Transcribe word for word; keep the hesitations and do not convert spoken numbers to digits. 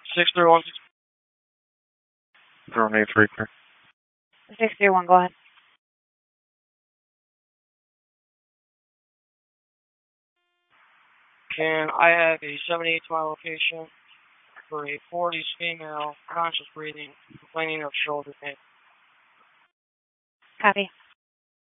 six three one. Zero eight three three. six three one, go ahead. Can I have a seventy-eight to my location for a forties female, conscious breathing, complaining of shoulder pain? Copy.